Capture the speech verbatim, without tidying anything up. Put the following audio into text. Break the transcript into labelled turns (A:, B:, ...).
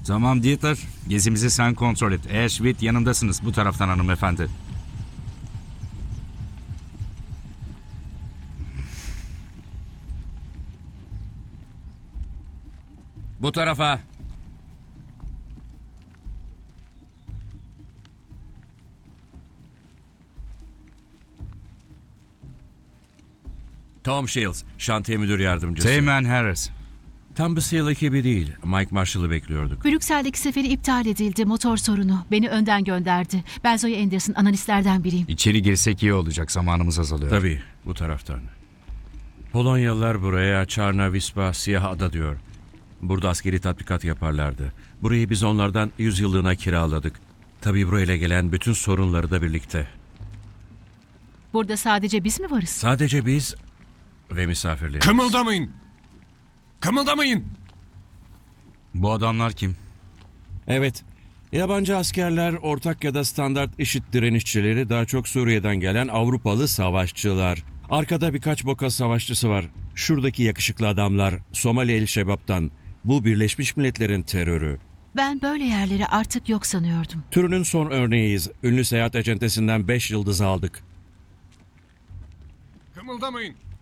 A: Tamam Dieter, gezimizi sen kontrol et. Ashwit yanındasınız bu taraftan hanımefendi. Bu tarafa.
B: Tom Shields, şantiye müdür yardımcısı.
A: Teğmen Harris.
B: Tam bir SEAL ekibi değil. Mike Marshall'ı bekliyorduk.
C: Brüksel'deki seferi iptal edildi. Motor sorunu. Beni önden gönderdi. Ben Zoe Anderson, analistlerden biriyim.
A: İçeri girsek iyi olacak, zamanımız azalıyor.
B: Tabii, bu taraftan. Polonyalılar buraya Çarna Vispa Siyah Ada diyor. Burada askeri tatbikat yaparlardı. Burayı biz onlardan yüz yıllığına kiraladık. Tabii buraya gelen bütün sorunları da birlikte.
C: Burada sadece biz mi varız?
B: Sadece biz ve misafirlerimiz.
D: Kımıldamayın! Kımıldamayın!
A: Bu adamlar kim?
B: Evet, yabancı askerler, ortak ya da standart IŞİD direnişçileri, daha çok Suriye'den gelen Avrupalı savaşçılar. Arkada birkaç Boka savaşçısı var. Şuradaki yakışıklı adamlar Somali El Şebap'tan. Bu Birleşmiş Milletler'in terörü.
C: Ben böyle yerleri artık yok sanıyordum.
B: Türünün son örneğiyiz. Ünlü seyahat acentesinden beş yıldız aldık.
D: Kımıldamayın!